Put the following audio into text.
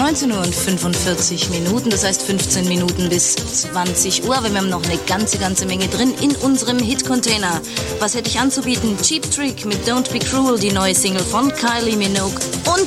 19 Uhr und 45 Minuten, das heißt 15 Minuten bis 20 Uhr, aber wir haben noch eine ganze Menge drin in unserem Hit-Container. Was hätte ich anzubieten? Cheap Trick mit Don't Be Cruel, die neue Single von Kylie Minogue und